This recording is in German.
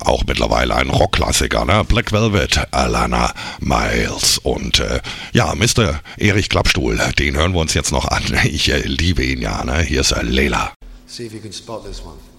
auch mittlerweile ein Rockklassiker, ne? Black Velvet, Alana Miles und Mr. Erich Klappstuhl, den hören wir uns jetzt noch an. Ich liebe ihn ja, ne? Hier ist Layla. See if you can spot this one.